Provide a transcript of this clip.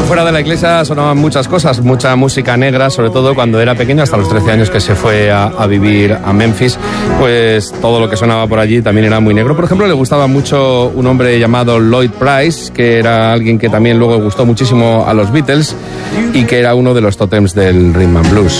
fuera de la iglesia sonaban muchas cosas, mucha música negra, sobre todo cuando era pequeño, hasta los 13 años que se fue a vivir a Memphis, pues todo lo que sonaba por allí también era muy negro. Por ejemplo, le gustaba mucho un hombre llamado Lloyd Price, que era alguien que también luego gustó muchísimo a los Beatles y que era uno de los tótems del rhythm and blues.